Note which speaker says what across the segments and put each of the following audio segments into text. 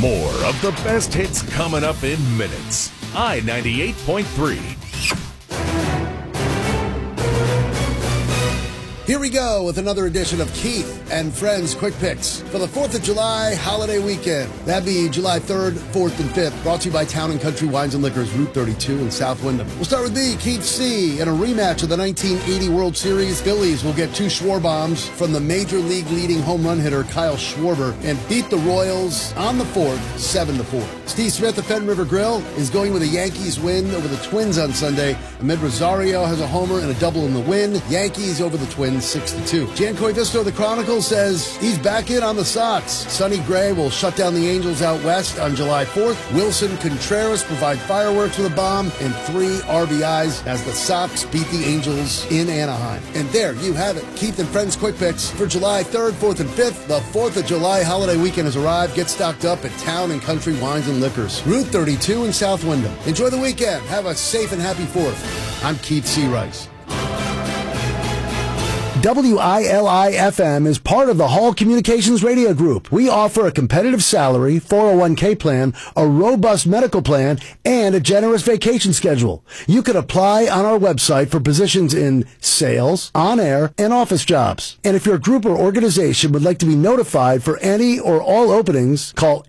Speaker 1: More of the best hits coming up in minutes. I-98.3.
Speaker 2: Here we go with another edition of Keith and Friends Quick Picks for the 4th of July holiday weekend. That'd be July 3rd, 4th, and 5th. Brought to you by Town & Country Wines & Liquors, Route 32 in South Windham. We'll start with me, Keith C. In a rematch of the 1980 World Series, Phillies will get 2 Schwarbombs from the Major League leading home run hitter Kyle Schwarber and beat the Royals on the 4th, 7-4. Steve Smith of Fenton River Grill is going with a Yankees win over the Twins on Sunday. Ahmed Rosario has a homer and a double in the win. Yankees over the Twins 6-2. Jan Coivisto of the Chronicle says he's back in on the Sox. Sonny Gray will shut down the Angels out west on July 4th. Wilson Contreras provide fireworks with a bomb and 3 RBIs as the Sox beat the Angels in Anaheim. And there you have it. Keith and Friends Quick Picks for July 3rd, 4th, and 5th. The 4th of July holiday weekend has arrived. Get stocked up at Town & Country Wines & Liquors, Route 32 in South Windham. Enjoy the weekend. Have a safe and happy 4th. I'm Keith C. Rice. WILI-FM is part of the Hall Communications Radio Group. We offer a competitive salary, 401k plan, a robust medical plan, and a generous vacation schedule. You can apply on our website for positions in sales, on-air, and office jobs. And if your group or organization would like to be notified for any or all openings, call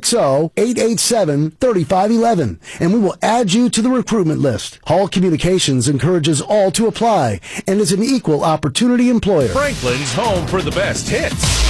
Speaker 2: 860-887-3511, and we will add you to the recruitment list. Hall Communications encourages all to apply and is an equal opportunity employer.
Speaker 1: Franklin's home for the best hits.